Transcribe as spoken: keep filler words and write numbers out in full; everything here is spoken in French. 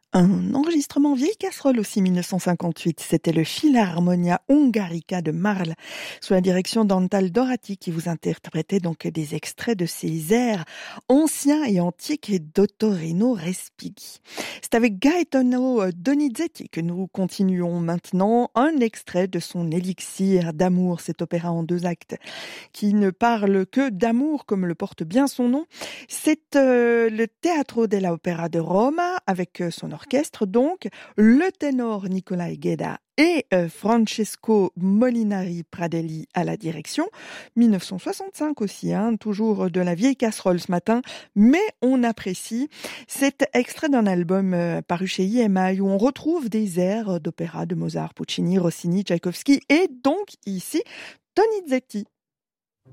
Un enregistrement vieille casserole aussi, mille neuf cent cinquante-huit. C'était le Philharmonia Hungarica de Marl, sous la direction d'Antal Dorati, qui vous interprétait donc des extraits de ces airs anciens et antiques et d'Ottorino Respighi. C'est avec Gaetano Donizetti que nous continuons maintenant un extrait de son Élixir d'amour, cet opéra en deux actes, qui ne parle que d'amour, comme le porte bien son nom. C'est euh, le Teatro della Opera de Rome, avec son orchestre. Orchestre donc, le ténor Nicolai Gueda et euh, Francesco Molinari Pradelli à la direction. mille neuf cent soixante-cinq aussi, hein, toujours de la vieille casserole ce matin, mais on apprécie. C'est extrait d'un album euh, paru chez I M I où on retrouve des airs d'opéra de Mozart, Puccini, Rossini, Tchaïkovski et donc ici Donizetti.